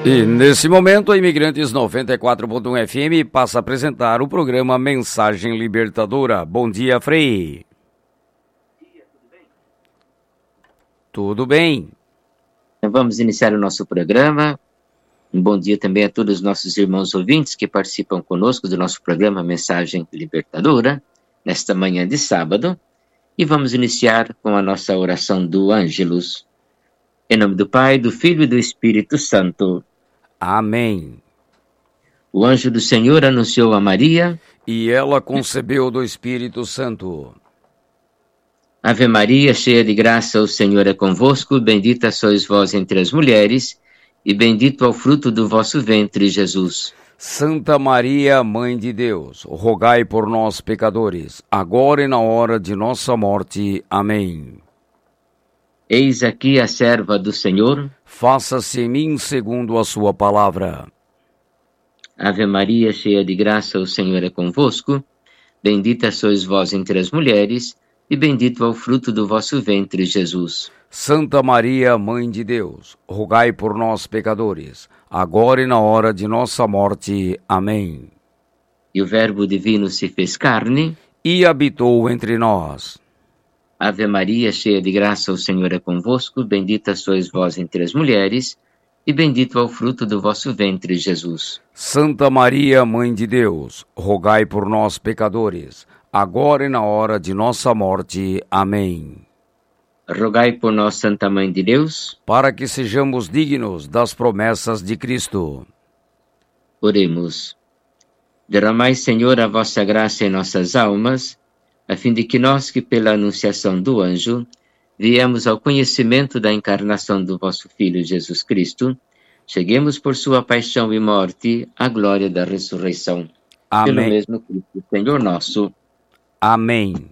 E nesse momento, a Imigrantes 94.1 FM passa a apresentar o programa Mensagem Libertadora. Bom dia, Frei. Tudo bem. Então vamos iniciar o nosso programa. Um bom dia também a todos os nossos irmãos ouvintes que participam conosco do nosso programa Mensagem Libertadora, nesta manhã de sábado. E vamos iniciar com a nossa oração do Ângelus. Em nome do Pai, do Filho e do Espírito Santo. Amém. O anjo do Senhor anunciou a Maria, e ela concebeu do Espírito Santo. Ave Maria, cheia de graça, o Senhor é convosco, bendita sois vós entre as mulheres, e bendito é o fruto do vosso ventre, Jesus. Santa Maria, Mãe de Deus, rogai por nós, pecadores, agora e na hora de nossa morte. Amém. Eis aqui a serva do Senhor. Faça-se em mim segundo a sua palavra. Ave Maria, cheia de graça, o Senhor é convosco. Bendita sois vós entre as mulheres, e bendito é o fruto do vosso ventre, Jesus. Santa Maria, Mãe de Deus, rogai por nós, pecadores, agora e na hora de nossa morte. Amém. E o Verbo divino se fez carne e habitou entre nós. Ave Maria, cheia de graça, o Senhor é convosco, bendita sois vós entre as mulheres, e bendito é o fruto do vosso ventre, Jesus. Santa Maria, Mãe de Deus, rogai por nós, pecadores, agora e na hora de nossa morte. Amém. Rogai por nós, Santa Mãe de Deus, para que sejamos dignos das promessas de Cristo. Oremos. Derramai, Senhor, a vossa graça em nossas almas, a fim de que nós, que pela anunciação do anjo, viemos ao conhecimento da encarnação do vosso Filho Jesus Cristo, cheguemos por sua paixão e morte à glória da ressurreição. Amém. Pelo mesmo Cristo, Senhor nosso. Amém.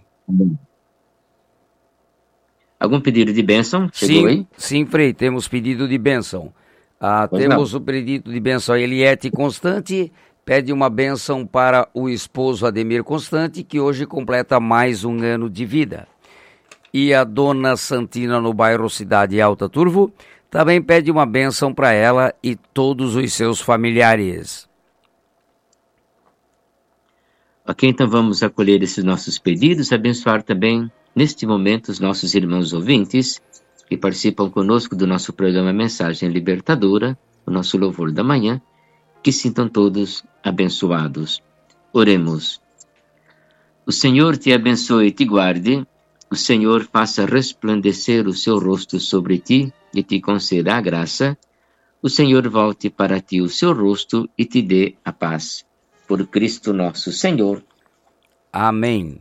Algum pedido de bênção? Chegou aí? Sim, Frei, temos pedido de bênção. Temos o pedido de bênção a Eliette Constante. Pede uma bênção para o esposo Ademir Constante, que hoje completa mais um ano de vida. E a dona Santina, no bairro Cidade Alta Turvo, também pede uma bênção para ela e todos os seus familiares. Ok, então vamos acolher esses nossos pedidos, abençoar também, neste momento, os nossos irmãos ouvintes, que participam conosco do nosso programa Mensagem Libertadora, o nosso louvor da manhã, que sintam todos abençoados. Oremos. O Senhor te abençoe e te guarde, o Senhor faça resplandecer o seu rosto sobre ti e te conceda a graça, o Senhor volte para ti o seu rosto e te dê a paz. Por Cristo nosso Senhor. Amém.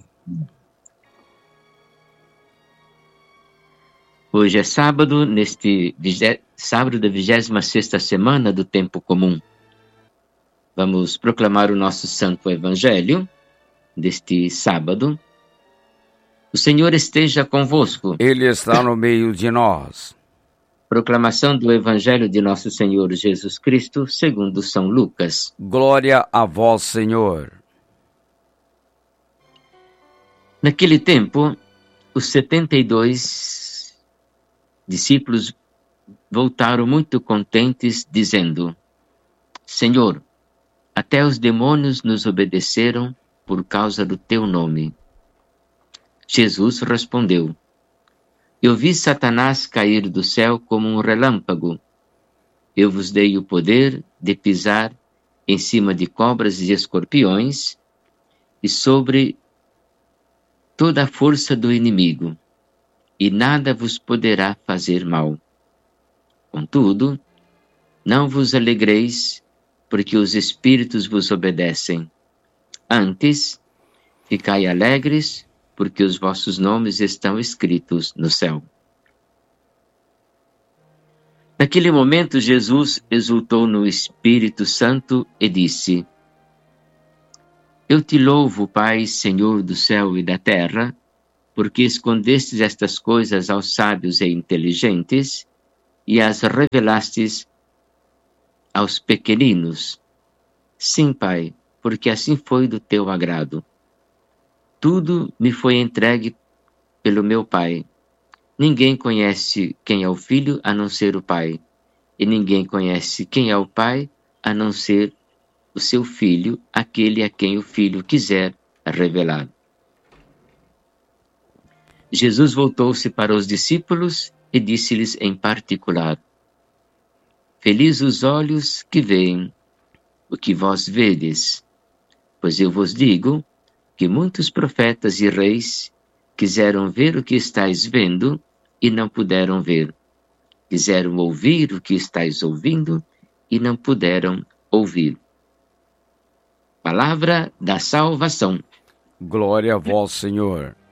Hoje é sábado, neste sábado da 26ª semana do Tempo Comum. Vamos proclamar o nosso Santo Evangelho deste sábado. O Senhor esteja convosco. Ele está no meio de nós. Proclamação do Evangelho de nosso Senhor Jesus Cristo, segundo São Lucas. Glória a vós, Senhor. Naquele tempo, os 72 discípulos voltaram muito contentes, dizendo: Senhor, até os demônios nos obedeceram por causa do teu nome. Jesus respondeu: Eu vi Satanás cair do céu como um relâmpago. Eu vos dei o poder de pisar em cima de cobras e escorpiões e sobre toda a força do inimigo, e nada vos poderá fazer mal. Contudo, não vos alegreis porque os espíritos vos obedecem. Antes, ficai alegres, porque os vossos nomes estão escritos no céu. Naquele momento, Jesus exultou no Espírito Santo e disse: Eu te louvo, Pai, Senhor do céu e da terra, porque escondestes estas coisas aos sábios e inteligentes e as revelastes aos pequeninos. Sim, Pai, porque assim foi do teu agrado. Tudo me foi entregue pelo meu Pai. Ninguém conhece quem é o Filho a não ser o Pai, e ninguém conhece quem é o Pai, a não ser o seu Filho, aquele a quem o Filho quiser revelar. Jesus voltou-se para os discípulos e disse-lhes em particular: Felizes os olhos que veem o que vós vedes, pois eu vos digo que muitos profetas e reis quiseram ver o que estáis vendo e não puderam ver. Quiseram ouvir o que estáis ouvindo e não puderam ouvir. Palavra da salvação. Glória a vós, Senhor.